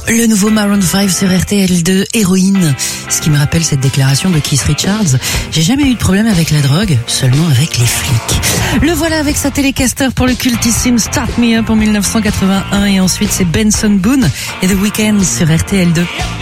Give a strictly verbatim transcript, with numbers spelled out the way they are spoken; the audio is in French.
Le nouveau Maroon cinq sur R T L deux, Héroïne. Ce qui me rappelle cette déclaration de Keith Richards. J'ai jamais eu de problème avec la drogue, seulement avec les flics. Le voilà avec sa télécaster pour le cultissime Start Me Up en mille neuf cent quatre-vingt-un et ensuite c'est Benson Boone et The Weeknd sur R T L deux.